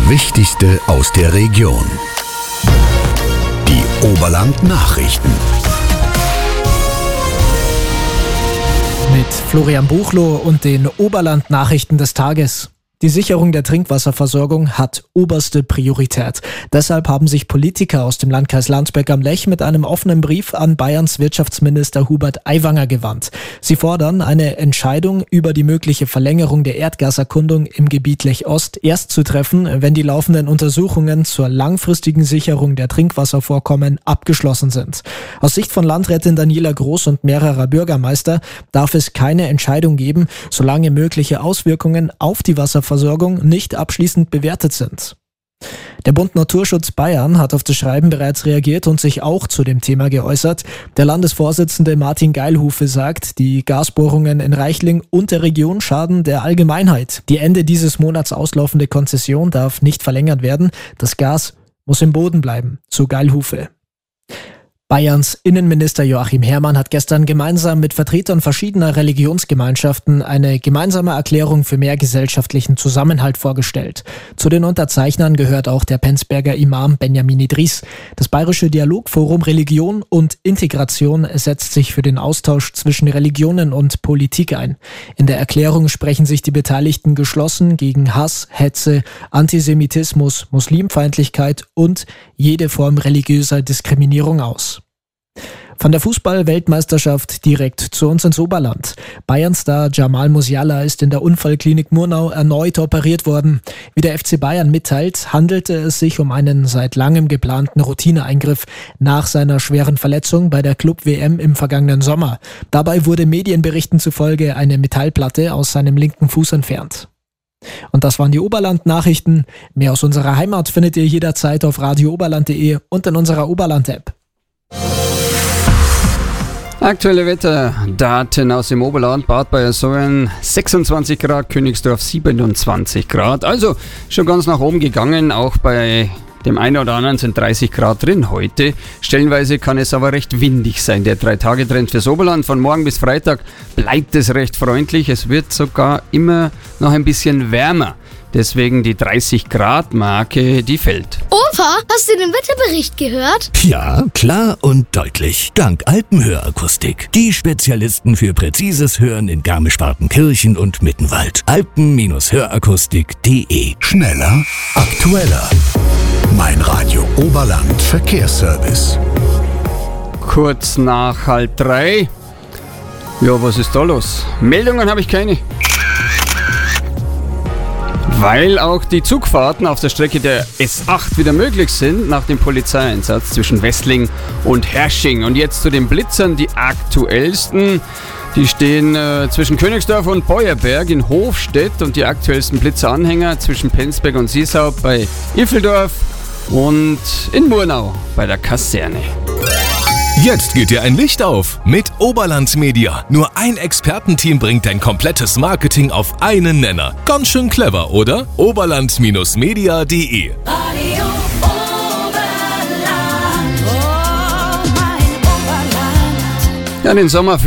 Wichtigste aus der Region. Die Oberland-Nachrichten. Mit Florian Buchloh und den Oberland-Nachrichten des Tages. Die Sicherung der Trinkwasserversorgung hat oberste Priorität. Deshalb haben sich Politiker aus dem Landkreis Landsberg am Lech mit einem offenen Brief an Bayerns Wirtschaftsminister Hubert Aiwanger gewandt. Sie fordern eine Entscheidung über die mögliche Verlängerung der Erdgaserkundung im Gebiet Lech Ost erst zu treffen, wenn die laufenden Untersuchungen zur langfristigen Sicherung der Trinkwasservorkommen abgeschlossen sind. Aus Sicht von Landrätin Daniela Groß und mehrerer Bürgermeister darf es keine Entscheidung geben, solange mögliche Auswirkungen auf die Wasserversorgung nicht abschließend bewertet sind. Der Bund Naturschutz Bayern hat auf das Schreiben bereits reagiert und sich auch zu dem Thema geäußert. Der Landesvorsitzende Martin Geilhufe sagt, die Gasbohrungen in Reichling und der Region schaden der Allgemeinheit. Die Ende dieses Monats auslaufende Konzession darf nicht verlängert werden. Das Gas muss im Boden bleiben, so Geilhufe. Bayerns Innenminister Joachim Herrmann hat gestern gemeinsam mit Vertretern verschiedener Religionsgemeinschaften eine gemeinsame Erklärung für mehr gesellschaftlichen Zusammenhalt vorgestellt. Zu den Unterzeichnern gehört auch der Penzberger Imam Benjamin Idris. Das Bayerische Dialogforum Religion und Integration setzt sich für den Austausch zwischen Religionen und Politik ein. In der Erklärung sprechen sich die Beteiligten geschlossen gegen Hass, Hetze, Antisemitismus, Muslimfeindlichkeit und jede Form religiöser Diskriminierung aus. Von der Fußball-Weltmeisterschaft direkt zu uns ins Oberland. Bayern-Star Jamal Musiala ist in der Unfallklinik Murnau erneut operiert worden. Wie der FC Bayern mitteilt, handelte es sich um einen seit langem geplanten Routineeingriff nach seiner schweren Verletzung bei der Club-WM im vergangenen Sommer. Dabei wurde Medienberichten zufolge eine Metallplatte aus seinem linken Fuß entfernt. Und das waren die Oberland-Nachrichten. Mehr aus unserer Heimat findet ihr jederzeit auf radiooberland.de und in unserer Oberland-App. Aktuelle Wetterdaten aus dem Oberland: Bad Bayersoien 26 Grad, Königsdorf 27 Grad. Also schon ganz nach oben gegangen, auch bei dem einen oder anderen sind 30 Grad drin heute. Stellenweise kann es aber recht windig sein. Der 3-Tage-Trend fürs Oberland von morgen bis Freitag bleibt es recht freundlich. Es wird sogar immer noch ein bisschen wärmer. Deswegen die 30-Grad-Marke, die fällt. Opa, hast du den Wetterbericht gehört? Ja, klar und deutlich. Dank Alpenhörakustik. Die Spezialisten für präzises Hören in Garmisch-Partenkirchen und Mittenwald. Alpen-Hörakustik.de. Schneller, aktueller. Mein Radio Oberland Verkehrsservice. Kurz nach 2:30. Ja, was ist da los? Meldungen habe ich keine. Weil auch die Zugfahrten auf der Strecke der S8 wieder möglich sind nach dem Polizeieinsatz zwischen Westling und Hersching. Und jetzt zu den Blitzern, die aktuellsten. Die stehen zwischen Königsdorf und Beuerberg in Hofstedt und die aktuellsten Blitzeranhänger zwischen Penzberg und Siesau bei Iffeldorf und in Murnau bei der Kaserne. Jetzt geht dir ein Licht auf mit Oberland Media. Nur ein Expertenteam bringt dein komplettes Marketing auf einen Nenner. Ganz schön clever, oder? Oberland-media.de. Radio Oberland, oh mein Oberland. Ja, den Sommer